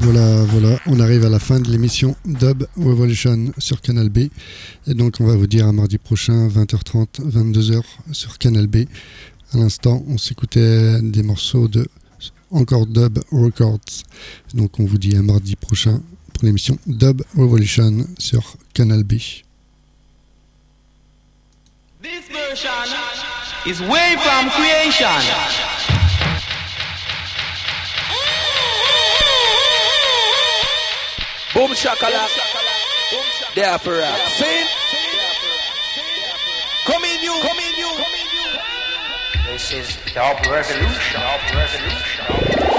Voilà, on arrive à la fin de l'émission Dub Revolution sur Canal B. Et donc on va vous dire à mardi prochain, 20h30, 22h sur Canal B. À l'instant, on s'écoutait des morceaux de encore Dub Records. Donc on vous dit à mardi prochain pour l'émission Dub Revolution sur Canal B. This version is way from creation. Boom shakalak, there for rap. Sing. Come in you. This is Dub Revolution.